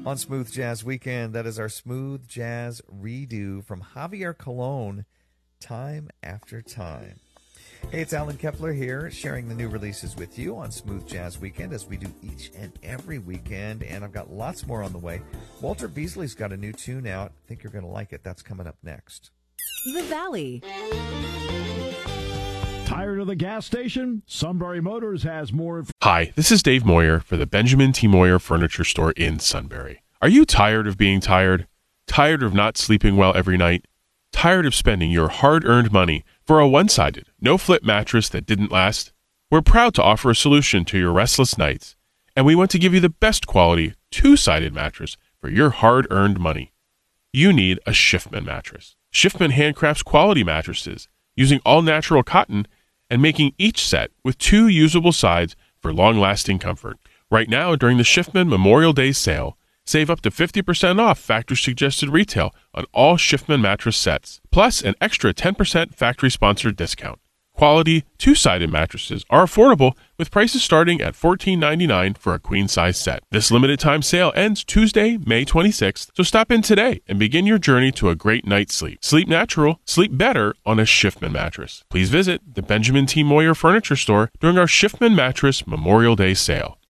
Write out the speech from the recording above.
On Smooth Jazz Weekend, that is our Smooth Jazz redo from Javier Colon, Time After Time. Hey, it's Alan Kepler here, sharing the new releases with you on Smooth Jazz Weekend, as we do each and every weekend, and I've got lots more on the way. Walter Beasley's got a new tune out. I think you're going to like it. That's coming up next. The Valley. Tired of the gas station? Sunbury Motors has more. Hi, this is Dave Moyer for the Benjamin T. Moyer Furniture Store in Sunbury. Are you tired of being tired? Tired of not sleeping well every night? Tired of spending your hard-earned money for a one-sided, no-flip mattress that didn't last? We're proud to offer a solution to your restless nights, and we want to give you the best quality two-sided mattress for your hard-earned money. You need a Schiffman mattress. Schiffman handcrafts quality mattresses using all-natural cotton and making each set with two usable sides for long-lasting comfort. Right now, during the Schiffman Memorial Day sale, save up to 50% off factory-suggested retail on all Schiffman mattress sets, plus an extra 10% factory-sponsored discount. Quality, two-sided mattresses are affordable with prices starting at $14.99 for a queen-size set. This limited-time sale ends Tuesday, May 26th, so stop in today and begin your journey to a great night's sleep. Sleep natural, sleep better on a Schiffman mattress. Please visit the Benjamin T. Moyer Furniture Store during our Schiffman Mattress Memorial Day sale.